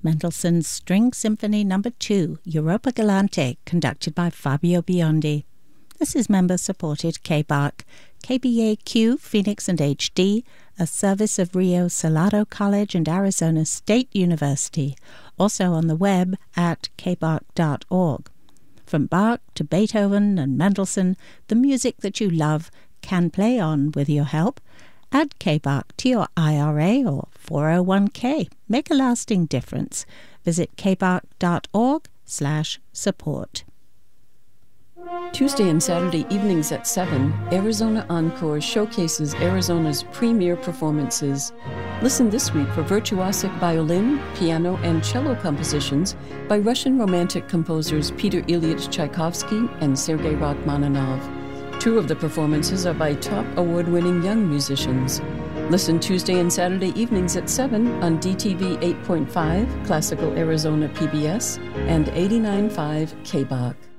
Mendelssohn's String Symphony No. 2, Europa Galante, conducted by Fabio Biondi. This is member-supported KBAQ, KBAQ, Phoenix and HD, a service of Rio Salado College and Arizona State University, also on the web at kbaq.org. From Bach to Beethoven and Mendelssohn, the music that you love can play on with your help. Add KBAQ to your IRA or 401k. Make a lasting difference. Visit kbaq.org/support. Tuesday and Saturday evenings at 7, Arizona Encore showcases Arizona's premier performances. Listen this week for virtuosic violin, piano, and cello compositions by Russian Romantic composers Peter Ilyich Tchaikovsky and Sergei Rachmaninoff. 2 of the performances are by top award-winning young musicians. Listen Tuesday and Saturday evenings at 7 on DTV 8.5, Classical Arizona PBS, and 89.5 KBAQ.